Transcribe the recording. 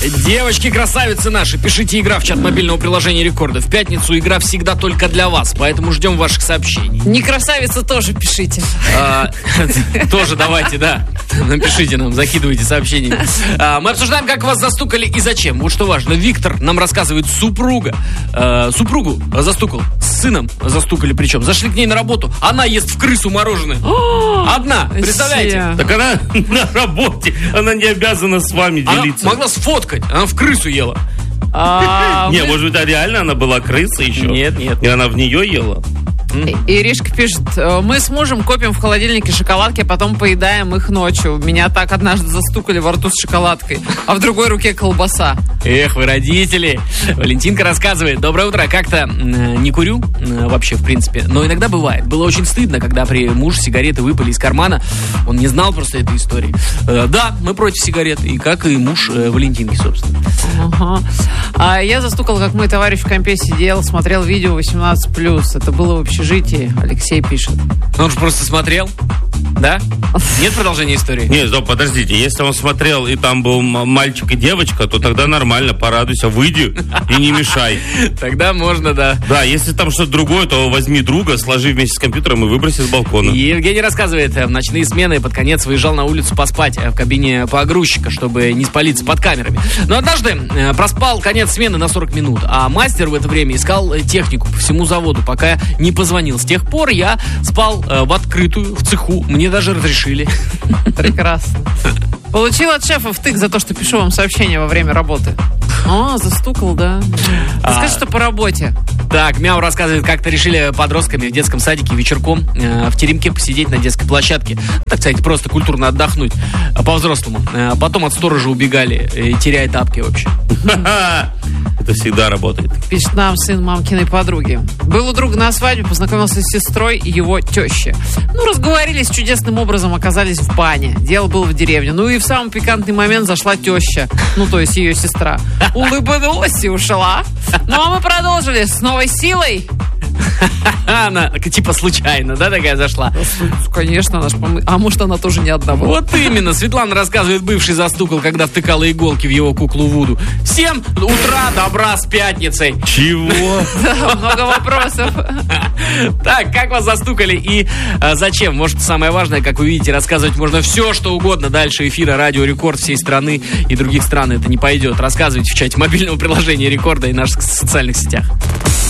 Девочки-красавицы наши, пишите «Игра» в чат мобильного приложения Рекорда. В пятницу игра всегда только для вас, поэтому ждем ваших сообщений. Не красавицы тоже пишите. Тоже давайте, да. Напишите нам, закидывайте сообщения. Мы обсуждаем, как вас застукали и зачем. Вот что важно. Виктор нам рассказывает, супругу застукал, с сыном застукали причем. Зашли к ней на работу, она ест в крысу мороженое. Одна, представляете? Так она на работе, она не обязана с вами делиться. Она могла сфоткать, она в крысу ела. Не, может быть, реально она была крыса еще? Нет. И она в нее ела? Иришка пишет: мы с мужем копим в холодильнике шоколадки, а потом поедаем их ночью. Меня так однажды застукали во рту с шоколадкой, а в другой руке колбаса. Эх, вы родители. Валентинка рассказывает: доброе утро. Как-то не курю вообще, в принципе, но иногда бывает. Было очень стыдно, когда при муж сигареты выпали из кармана. Он не знал просто этой истории. Да, мы против сигарет, и как и муж Валентинки, собственно. Ага. А я застукал, как мой товарищ в компе сидел, смотрел видео 18+. Это было в общежитии, Алексей пишет. Он же просто смотрел, да? Нет продолжения истории? Нет, стоп, подождите. Если он смотрел, и там был мальчик и девочка, то тогда нормально, порадуйся, выйди и не мешай. Тогда можно, да. Да, если там что-то другое, то возьми друга, сложи вместе с компьютером и выброси с балкона. Евгений рассказывает: в ночные смены под конец выезжал на улицу поспать в кабине погрузчика, чтобы не спалиться под камерами. Но однажды проспал конец смены на 40 минут, а мастер в это время искал технику по всему заводу, пока не позвонил. С тех пор я спал в открытую, в цеху. Мне даже разрешили. Прекрасно. Получил от шефа втык за то, что пишу вам сообщение во время работы. Застукал, да. Скажи, что по работе. Так, Мяу рассказывает, как-то решили подростками в детском садике вечерком в теремке посидеть на детской площадке. Так сказать, просто культурно отдохнуть по-взрослому. Потом от сторожа убегали, теряя тапки вообще. Это всегда работает. Пишет нам сын мамкиной подруги. Был у друга на свадьбе, познакомился с сестрой и его тещей. Разговорились чудесным образом, оказались в бане. Дело было в деревне. И в самый пикантный момент зашла теща. То есть ее сестра. Улыбнулась и ушла. А мы продолжили с новой силой. Она типа случайно, да, такая зашла? Конечно, а может, она тоже не одна была. Вот именно. Светлана рассказывает, бывший застукал, когда втыкала иголки в его куклу Вуду. Всем утра добра с пятницей. Чего? Да, много вопросов. Так, как вас застукали и зачем? Может, самое важное, как вы видите, рассказывать можно все, что угодно. Дальше эфира Радио Рекорд всей страны и других стран это не пойдет. Рассказывайте в чате мобильного приложения Рекорда и наших социальных сетях.